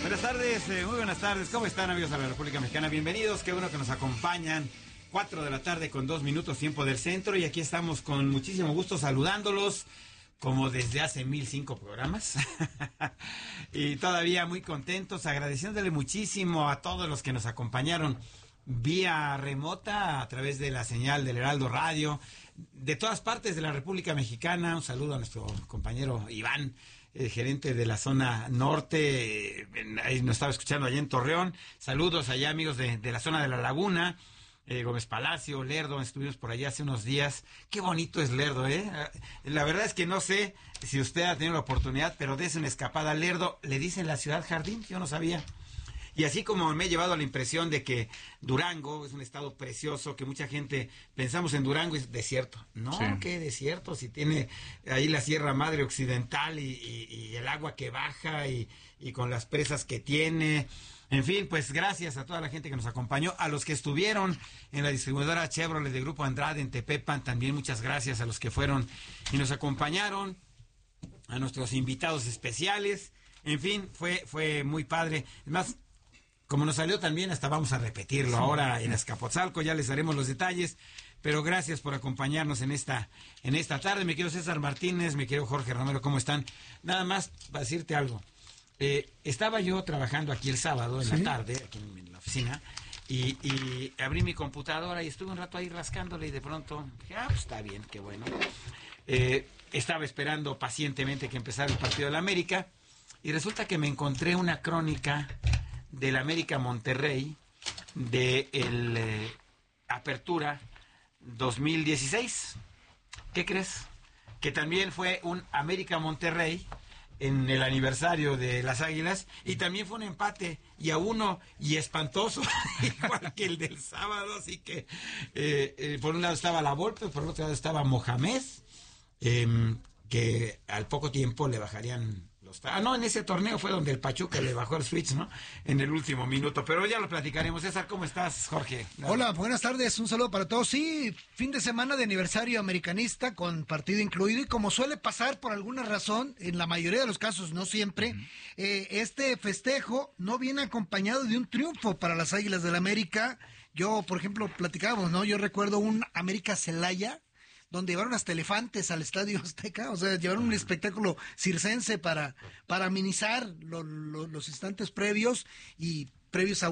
Muy buenas tardes. ¿Cómo están, amigos de la República Mexicana? Bienvenidos, qué bueno que nos acompañan. 4 de la tarde con 2 minutos, tiempo del centro, y aquí estamos con muchísimo gusto saludándolos, como desde hace 1005 programas. Y todavía muy contentos, agradeciéndole muchísimo a todos los que nos acompañaron vía remota a través de la señal del Heraldo Radio, de todas partes de la República Mexicana. Un saludo a nuestro compañero Iván, gerente de la zona norte, ahí nos estaba escuchando allá en Torreón. Saludos allá, amigos de la zona de La Laguna, Gómez Palacio, Lerdo, estuvimos por allá hace unos días. Qué bonito es Lerdo, La verdad es que no sé si usted ha tenido la oportunidad, pero dése una escapada a Lerdo. Le dicen la ciudad jardín, yo no sabía. Y así como me he llevado a la impresión de que Durango es un estado precioso, que mucha gente pensamos en Durango y es desierto. No, sí. ¿Qué desierto? Si tiene ahí la Sierra Madre Occidental y el agua que baja y con las presas que tiene. En fin, pues gracias a toda la gente que nos acompañó, a los que estuvieron en la distribuidora Chevrolet de Grupo Andrade en Tepepan, también muchas gracias a los que fueron y nos acompañaron, a nuestros invitados especiales. En fin, fue muy padre. Es más, como nos salió también, hasta vamos a repetirlo ahora en Azcapotzalco, ya les daremos los detalles, pero gracias por acompañarnos en esta tarde. Me quiero César Martínez, me quiero Jorge Romero, ¿cómo están? Nada más para decirte algo. Estaba yo trabajando aquí el sábado en la tarde, aquí en la oficina, y abrí mi computadora y estuve un rato ahí rascándole y de pronto dije, pues está bien, qué bueno. Estaba esperando pacientemente que empezara el partido de la América y resulta que me encontré una crónica del América Monterrey de el Apertura 2016. ¿Qué crees? Que también fue un América Monterrey en el aniversario de las Águilas, y también fue un empate y a uno y espantoso, igual que el del sábado. Así que por un lado estaba La Volpe, por el otro lado estaba Mohamed, que al poco tiempo le bajarían los... en ese torneo fue donde el Pachuca le bajó el switch, ¿no? En el último minuto, pero ya lo platicaremos. César, ¿cómo estás, Jorge? Hola, buenas tardes, un saludo para todos. Sí, fin de semana de aniversario americanista con partido incluido, y como suele pasar por alguna razón, en la mayoría de los casos, no siempre, este festejo no viene acompañado de un triunfo para las Águilas del América. Yo, por ejemplo, platicábamos, ¿no? Yo recuerdo un América Celaya, donde llevaron hasta elefantes al Estadio Azteca, o sea, llevaron un espectáculo circense para amenizar los instantes previos a